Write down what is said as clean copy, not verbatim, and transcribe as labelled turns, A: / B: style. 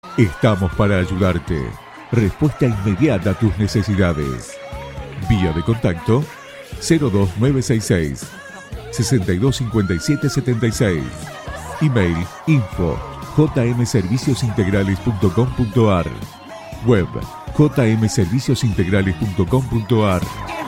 A: Estamos para ayudarte. Respuesta inmediata a tus necesidades. Vía de contacto 02966 625776. Email info@jmserviciosintegrales.com.ar. Web jmserviciosintegrales.com.ar.